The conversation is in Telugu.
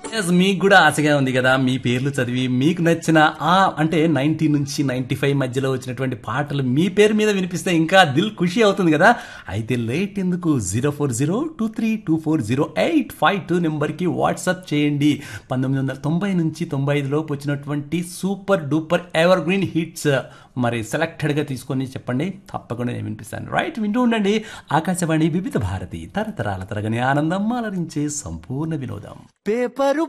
Yes, మీకు కూడా ఆశగా ఉంది కదా మీ పేర్లు చదివి మీకు నచ్చిన అంటే 90 నుంచి 95 మధ్యలో వచ్చినటువంటి పాటలు మీ పేరు మీద వినిపిస్తే ఇంకా దిల్ ఖుషి అవుతుంది కదా. అయితే లేట్ ఎందుకు 04023240852 నెంబర్కి వాట్సాప్ చేయండి. 1990 నుంచి 95 లోపు వచ్చినటువంటి super duper ever green hits మరి సెలెక్టెడ్గా తీసుకొని చెప్పండి, తప్పకుండా నేను వినిపిస్తాను. రైట్, వింటూ ఉండండి ఆకాశవాణి వివిధ భారతి, తరతరాల తరగని ఆనందం, అలరించే సంపూర్ణ వినోదం. పేపరు